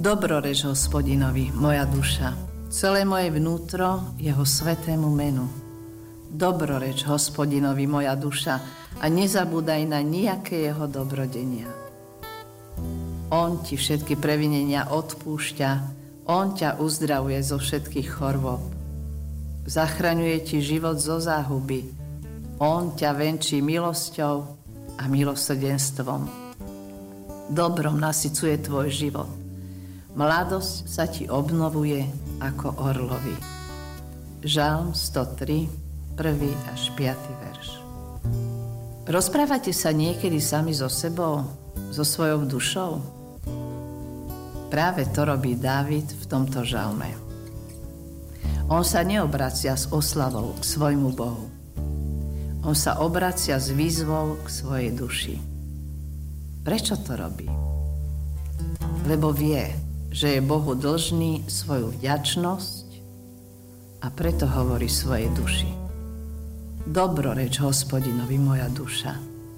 Dobroreč Hospodinovi, moja duša, celé moje vnútro jeho svätému menu. Dobroreč Hospodinovi, moja duša, a nezabúdaj na nijaké jeho dobrodenia. On ti všetky previnenia odpúšťa, on ťa uzdravuje zo všetkých chorôb. Zachraňuje ti život zo záhuby, on ťa venčí milosťou a milosrdenstvom. Dobrom nasycuje tvoj život. Mladosť sa ti obnovuje ako orlovi. Žalm 103, 1. až 5. verš. Rozprávate sa niekedy sami so sebou, so svojou dušou? Práve to robí Dávid v tomto žalme. On sa neobracia s oslavou k svojmu Bohu. On sa obracia s výzvou k svojej duši. Prečo to robí? Lebo vie, že je Bohu dlžný svoju vďačnosť a preto hovorí svojej duši. Dobroreč Hospodinovi, moja duša.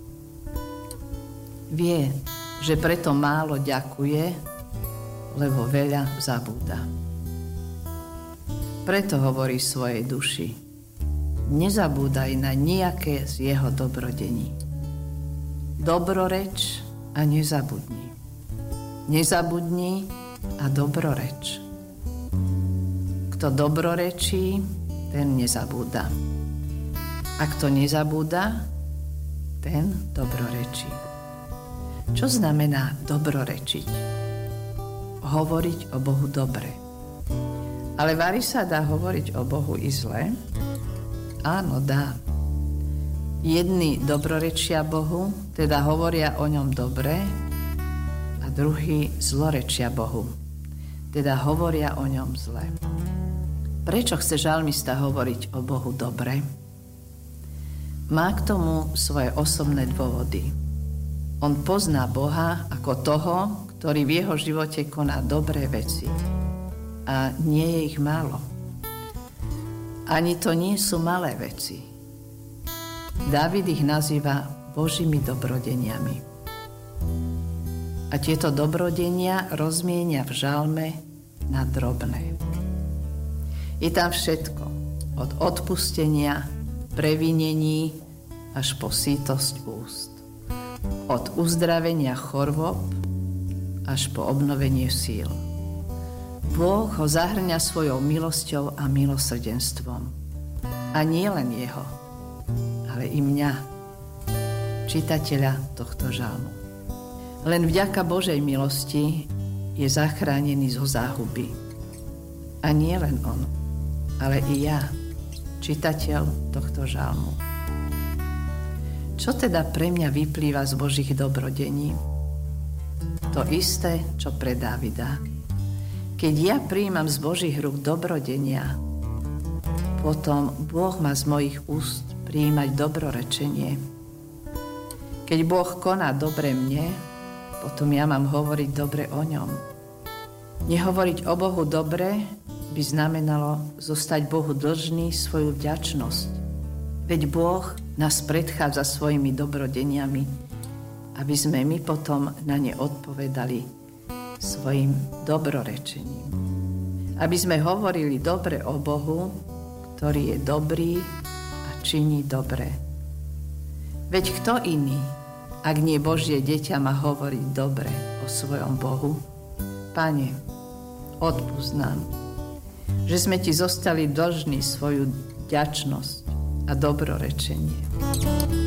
Vie, že preto málo ďakuje, lebo veľa zabúda. Preto hovorí svojej duši. Nezabúdaj na nijaké z jeho dobrodení. Dobroreč a nezabudni. Nezabudni a dobroreč. Kto dobrorečí, ten nezabúda. A kto nezabúda, ten dobrorečí. Čo znamená dobrorečiť? Hovoriť o Bohu dobre. Ale vari sa dá hovoriť o Bohu i zle? Áno, dá. Jedni dobrorečia Bohu, teda hovoria o ňom dobre, a druhí zlorečia Bohu, teda hovoria o ňom zle. Prečo chce žalmista hovoriť o Bohu dobre? Má k tomu svoje osobné dôvody. On pozná Boha ako toho, ktorý v jeho živote koná dobré veci. A nie je ich málo. Ani to nie sú malé veci. Dávid ich nazýva Božími dobrodeniami. A tieto dobrodenia rozmienia v žalme na drobné. Je tam všetko, od odpustenia, previnení až po sýtosť úst. Od uzdravenia chorôb až po obnovenie síl. Boh ho zahrňa svojou milosťou a milosrdenstvom. A nie len jeho, ale i mňa, čitateľa tohto žalmu. Len vďaka Božej milosti je zachránený zo záhuby. A nie len on, ale i ja, čitateľ tohto žalmu. Čo teda pre mňa vyplýva z Božích dobrodení? To isté, čo pre Dávida. Keď ja prijímam z Božích rúk dobrodenia, potom Boh má z mojich úst prijímať dobrorečenie. Keď Boh koná dobre mne, potom ja mám hovoriť dobre o ňom. Nehovoriť o Bohu dobre by znamenalo zostať Bohu dlžný svoju vďačnosť. Veď Boh nás predchádza svojimi dobrodeniami, aby sme my potom na ne odpovedali svojim dobrorečením. Aby sme hovorili dobre o Bohu, ktorý je dobrý a činí dobre. Veď kto iný, ak nie Božie dieťa, má hovoriť dobre o svojom Bohu? Pane, odpusť nám, že sme ti zostali dlžní svoju vďačnosť a dobrorečenie.